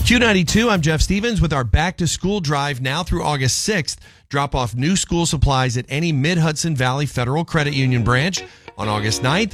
Q92, I'm Jeff Stevens with our back to school drive now through August 6th. Drop off new school supplies at any Mid-Hudson Valley Federal Credit Union branch. On August 9th,